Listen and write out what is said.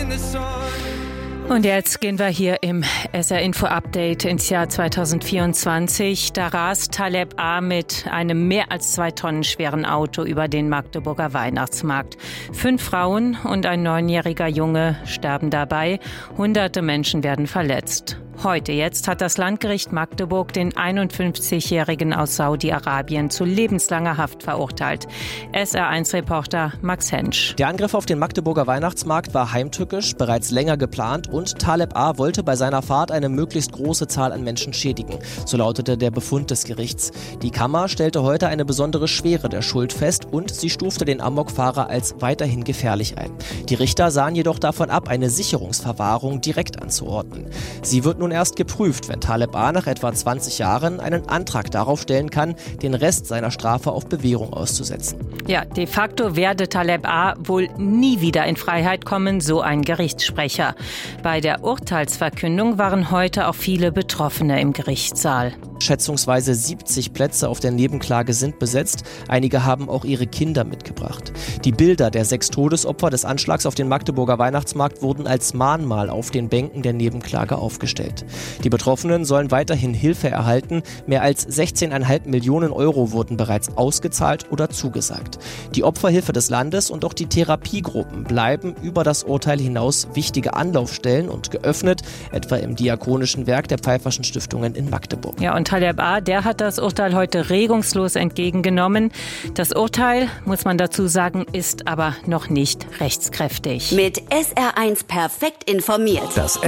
Und jetzt gehen wir hier im SR-Info-Update ins Jahr 2024. Da rast Taleb A. mit einem mehr als 2 Tonnen schweren Auto über den Magdeburger Weihnachtsmarkt. 5 Frauen und ein 9-jähriger Junge sterben dabei. Hunderte Menschen werden verletzt. Heute jetzt hat das Landgericht Magdeburg den 51-Jährigen aus Saudi-Arabien zu lebenslanger Haft verurteilt. SR1-Reporter Max Hensch. Der Angriff auf den Magdeburger Weihnachtsmarkt war heimtückisch, bereits länger geplant und Taleb A. wollte bei seiner Fahrt eine möglichst große Zahl an Menschen schädigen. So lautete der Befund des Gerichts. Die Kammer stellte heute eine besondere Schwere der Schuld fest und sie stufte den Amokfahrer als weiterhin gefährlich ein. Die Richter sahen jedoch davon ab, eine Sicherungsverwahrung direkt anzuordnen. Sie wird nun erst geprüft, wenn Taleb A. nach etwa 20 Jahren einen Antrag darauf stellen kann, den Rest seiner Strafe auf Bewährung auszusetzen. Ja, de facto werde Taleb A. wohl nie wieder in Freiheit kommen, so ein Gerichtssprecher. Bei der Urteilsverkündung waren heute auch viele Betroffene im Gerichtssaal. Schätzungsweise 70 Plätze auf der Nebenklage sind besetzt. Einige haben auch ihre Kinder mitgebracht. Die Bilder der 6 Todesopfer des Anschlags auf den Magdeburger Weihnachtsmarkt wurden als Mahnmal auf den Bänken der Nebenklage aufgestellt. Die Betroffenen sollen weiterhin Hilfe erhalten. Mehr als 16,5 Millionen Euro wurden bereits ausgezahlt oder zugesagt. Die Opferhilfe des Landes und auch die Therapiegruppen bleiben über das Urteil hinaus wichtige Anlaufstellen und geöffnet, etwa im diakonischen Werk der Pfeifferschen Stiftungen in Magdeburg. Ja, und Taleb A., der hat das Urteil heute regungslos entgegengenommen. Das Urteil, muss man dazu sagen, ist aber noch nicht rechtskräftig. Mit SR1 perfekt informiert. Das